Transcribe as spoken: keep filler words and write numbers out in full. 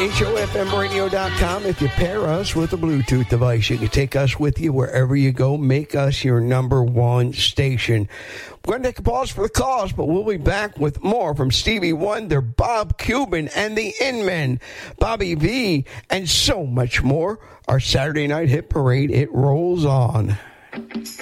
H O F M radio dot com. If you pair us with a Bluetooth device, you can take us with you wherever you go. Make us your number one station. We're going to take a pause for the cause, but we'll be back with more from Stevie Wonder, Bob Cuban, and the Inmen, Bobby V, and so much more. Our Saturday Night Hit Parade, it rolls on.